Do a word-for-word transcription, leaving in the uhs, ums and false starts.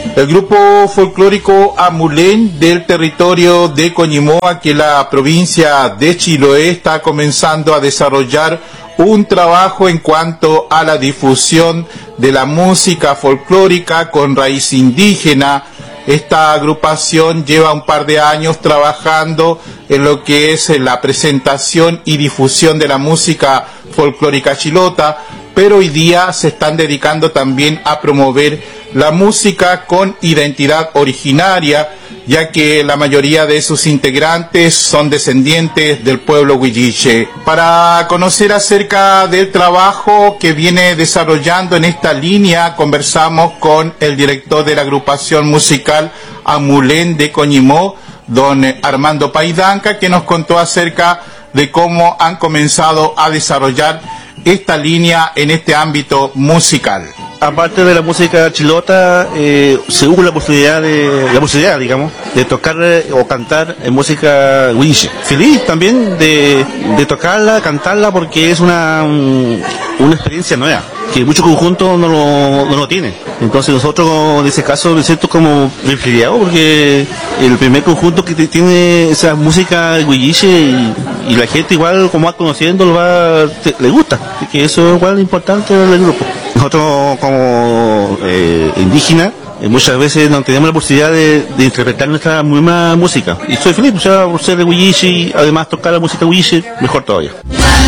El grupo folclórico Amulén del territorio de Coñimoa, que la provincia de Chiloé, está comenzando a desarrollar un trabajo en cuanto a la difusión de la música folclórica con raíz indígena. Esta agrupación lleva un par de años trabajando en lo que es la presentación y difusión de la música folclórica chilota, pero hoy día se están dedicando también a promover la música con identidad originaria, ya que la mayoría de sus integrantes son descendientes del pueblo huilliche. Para conocer acerca del trabajo que viene desarrollando en esta línea, conversamos con el director de la agrupación musical Amulén de Coñimó, don Armando Paidanca, que nos contó acerca de cómo han comenzado a desarrollar esta línea en este ámbito musical. Aparte de la música chilota, eh, se hubo la posibilidad de, la posibilidad, digamos, de tocar eh, o cantar en música huilliche. Feliz también de, de tocarla, cantarla, porque es una, un, una experiencia nueva, que muchos conjuntos no lo, no lo tienen. Entonces nosotros, en ese caso, me siento como privilegiado, porque el primer conjunto que tiene esa música huilliche y, y la gente igual, como va conociendo, lo va, te, le gusta, así que eso es igual importante del grupo. Nosotros como eh, indígenas eh, muchas veces no tenemos la posibilidad de, de interpretar nuestra misma música. Y soy feliz, o sea, por ser de huilliche y además tocar la música huilliche, mejor todavía.